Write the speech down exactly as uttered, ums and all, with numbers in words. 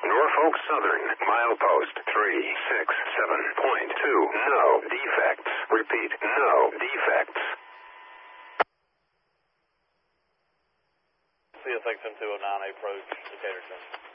Norfolk Southern, milepost three six seven point two. No defects. Repeat, no defects. C S X M two oh nine approach, Decatur ten.